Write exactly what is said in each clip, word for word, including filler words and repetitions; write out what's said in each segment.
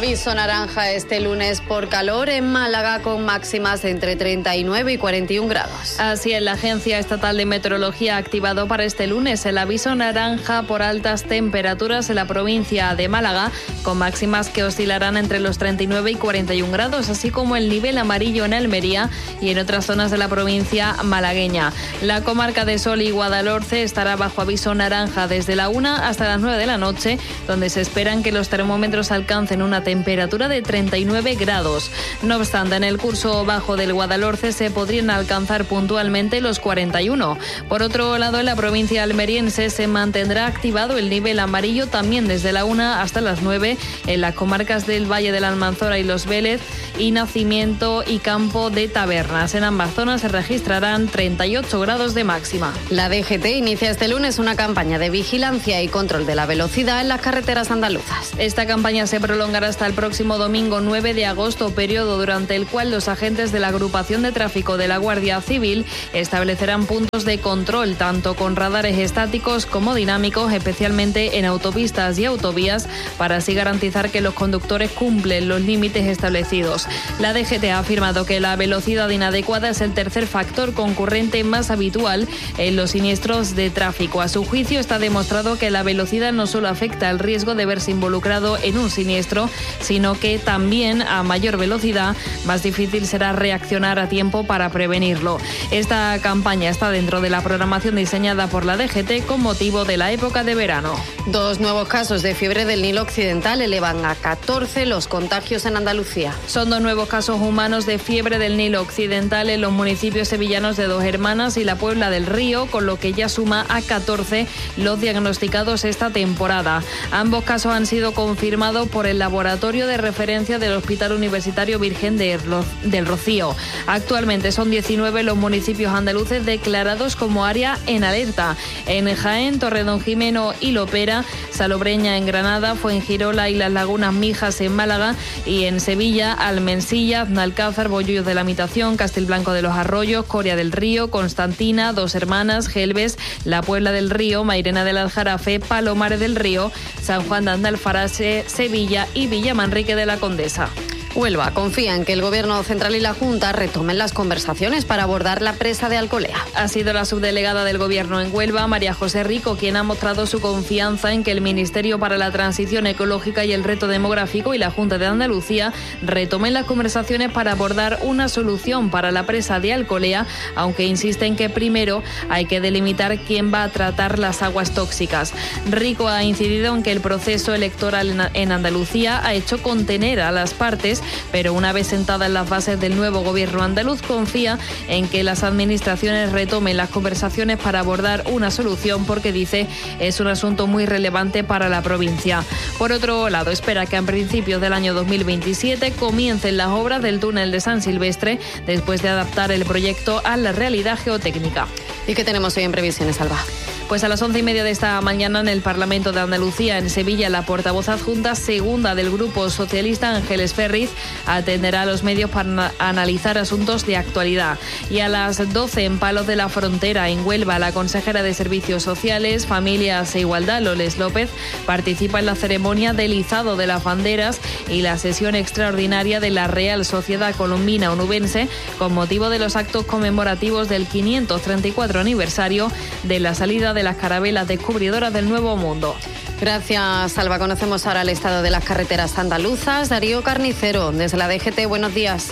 Aviso naranja este lunes por calor en Málaga, con máximas de entre treinta y nueve y cuarenta y un grados. Así es, la Agencia Estatal de Meteorología ha activado para este lunes el aviso naranja por altas temperaturas en la provincia de Málaga, con máximas que oscilarán entre los treinta y nueve y cuarenta y un grados, así como el nivel amarillo en Almería y en otras zonas de la provincia malagueña. La comarca de Sol y Guadalhorce estará bajo aviso naranja desde la una hasta las nueve de la noche, donde se esperan que los termómetros alcancen una temperatura de treinta y nueve grados. No obstante, en el curso bajo del Guadalhorce se podrían alcanzar puntualmente los cuarenta y uno. Por otro lado, en la provincia almeriense se mantendrá activado el nivel amarillo también desde la una hasta las nueve en las comarcas del Valle de la Almanzora y Los Vélez y Nacimiento y Campo de Tabernas. En ambas zonas se registrarán treinta y ocho grados de máxima. La D G T inicia este lunes una campaña de vigilancia y control de la velocidad en las carreteras andaluzas. Esta campaña se prolongará hasta el próximo domingo nueve de agosto, periodo durante el cual los agentes de la Agrupación de Tráfico de la Guardia Civil establecerán puntos de control, tanto con radares estáticos como dinámicos, especialmente en autopistas y autovías, para así garantizar que los conductores cumplen los límites establecidos. La D G T ha afirmado que la velocidad inadecuada es el tercer factor concurrente más habitual en los siniestros de tráfico. A su juicio, está demostrado que la velocidad no solo afecta al riesgo de verse involucrado en un siniestro, sino que también a mayor velocidad más difícil será reaccionar a tiempo para prevenirlo. Esta campaña está dentro de la programación diseñada por la D G T con motivo de la época de verano. Dos nuevos casos de fiebre del Nilo Occidental elevan a catorce los contagios en Andalucía. Son dos nuevos casos humanos de fiebre del Nilo Occidental en los municipios sevillanos de Dos Hermanas y la Puebla del Río, con lo que ya suma a catorce los diagnosticados esta temporada. Ambos casos han sido confirmados por el laboratorio de referencia del Hospital Universitario Virgen de Ro- del Rocío. Actualmente son diecinueve los municipios andaluces declarados como área en alerta. En Jaén, Torredonjimeno y Lopera, Salobreña en Granada, Fuengirola y Las Lagunas Mijas en Málaga, y en Sevilla, Almensilla, Aznalcázar, Bollullos de la Mitación, Castilblanco de los Arroyos, Coria del Río, Constantina, Dos Hermanas, Gelbes, La Puebla del Río, Mairena del Aljarafe, Palomares del Río, San Juan de Andalfarase, Sevilla y Villamanrique de la Condesa. Huelva confía en que el Gobierno central y la Junta retomen las conversaciones para abordar la presa de Alcolea. Ha sido la subdelegada del Gobierno en Huelva, María José Rico, quien ha mostrado su confianza en que el Ministerio para la Transición Ecológica y el Reto Demográfico y la Junta de Andalucía retomen las conversaciones para abordar una solución para la presa de Alcolea, aunque insiste en que primero hay que delimitar quién va a tratar las aguas tóxicas. Rico ha incidido en que el proceso electoral en Andalucía ha hecho contener a las partes, pero una vez sentadas las bases del nuevo gobierno andaluz, confía en que las administraciones retomen las conversaciones para abordar una solución, porque dice es un asunto muy relevante para la provincia. Por otro lado, espera que a principios del año dos mil veintisiete comiencen las obras del túnel de San Silvestre, después de adaptar el proyecto a la realidad geotécnica. ¿Y qué tenemos hoy en previsiones, Alba? Pues a las once y media de esta mañana en el Parlamento de Andalucía, en Sevilla, la portavoz adjunta segunda del Grupo Socialista, Ángeles Ferriz, atenderá a los medios para analizar asuntos de actualidad. Y a las doce en Palos de la Frontera, en Huelva, la consejera de Servicios Sociales, Familias e Igualdad, Loles López, participa en la ceremonia del izado de las banderas y la sesión extraordinaria de la Real Sociedad Colombina Onubense, con motivo de los actos conmemorativos del quinientos treinta y cuatro aniversario de la salida de las carabelas descubridoras del Nuevo Mundo. Gracias, Alba. Conocemos ahora el estado de las carreteras andaluzas. Darío Carnicero, desde la D G T, buenos días.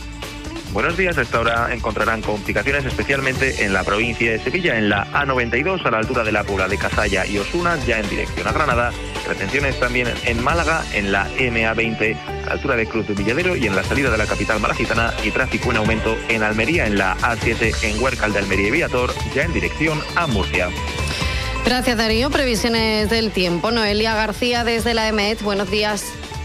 Buenos días. A esta hora encontrarán complicaciones especialmente en la provincia de Sevilla, en la A noventa y dos a la altura de la Puebla de Casalla y Osuna, ya en dirección a Granada. Retenciones también en Málaga, en la M A veinte a la altura de Cruz de Villadero y en la salida de la capital malacitana, y tráfico en aumento en Almería, en la A siete en Huércal de Almería y Viator, ya en dirección a Murcia. Gracias, Darío. Previsiones del tiempo. Noelia García, desde la E M E T, buenos días.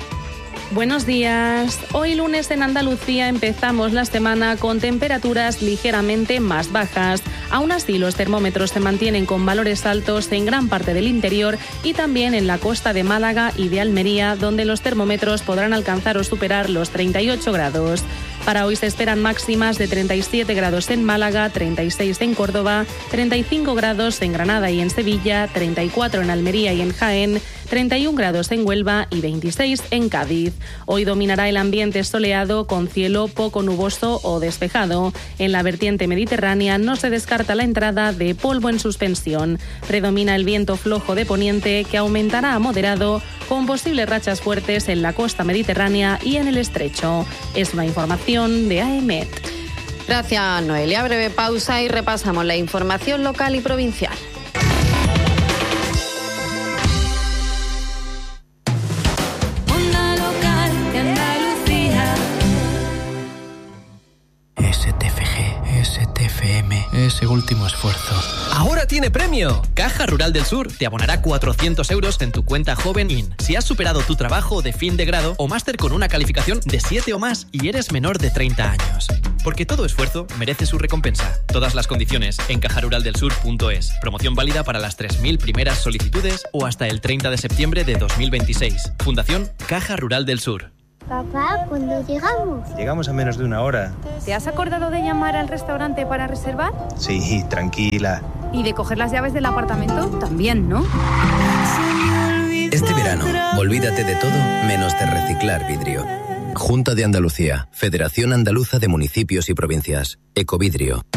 Buenos días. Hoy lunes en Andalucía empezamos la semana con temperaturas ligeramente más bajas. Aún así, los termómetros se mantienen con valores altos en gran parte del interior y también en la costa de Málaga y de Almería, donde los termómetros podrán alcanzar o superar los treinta y ocho grados. Para hoy se esperan máximas de treinta y siete grados en Málaga, treinta y seis en Córdoba, treinta y cinco grados en Granada y en Sevilla, treinta y cuatro en Almería y en Jaén, treinta y un grados en Huelva y veintiséis en Cádiz. Hoy dominará el ambiente soleado con cielo poco nuboso o despejado. En la vertiente mediterránea no se descarta la entrada de polvo en suspensión. Predomina el viento flojo de poniente que aumentará a moderado con posibles rachas fuertes en la costa mediterránea y en el estrecho. Es una información de A E M E T. Gracias, Noelia. Breve pausa y repasamos la información local y provincial. Onda local de Andalucía. S T F G, S T F M, ese último esfuerzo. ¡Ahora tiene premio! Caja Rural del Sur te abonará cuatrocientos euros en tu cuenta Joven In si has superado tu trabajo de fin de grado o máster con una calificación de siete o más y eres menor de treinta años. Porque todo esfuerzo merece su recompensa. Todas las condiciones en caja rural del sur punto es. Promoción válida para las tres mil primeras solicitudes o hasta el treinta de septiembre de dos mil veintiséis. Fundación Caja Rural del Sur. Papá, ¿cuándo llegamos? Llegamos a menos de una hora. ¿Te has acordado de llamar al restaurante para reservar? Sí, tranquila. ¿Y de coger las llaves del apartamento? También, ¿no? Este verano, olvídate de todo menos de reciclar vidrio. Junta de Andalucía, Federación Andaluza de Municipios y Provincias, Ecovidrio.